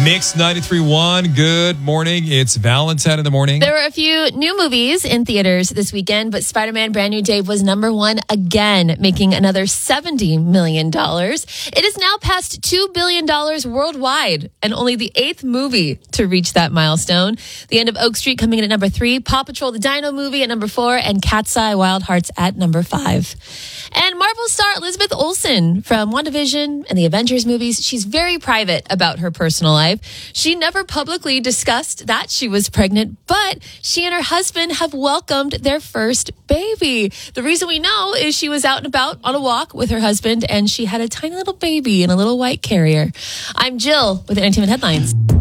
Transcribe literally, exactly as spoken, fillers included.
Mix ninety-three point one. Good morning. It's Valentine in the morning. There were a few new movies in theaters this weekend, but Spider-Man Brand New Day was number one again, making another seventy million dollars. It has now passed two billion dollars worldwide and only the eighth movie to reach that milestone. The End of Oak Street coming in at number three, Paw Patrol the Dino Movie at number four, and Cat's Eye Wild Hearts at number five. And Marvel star Elizabeth Olsen from WandaVision and the Avengers movies, she's very private about her personal life. She never publicly discussed that she was pregnant, but she and her husband have welcomed their first baby. The reason we know is she was out and about on a walk with her husband, and she had a tiny little baby in a little white carrier. I'm Jill with Entertainment Headlines.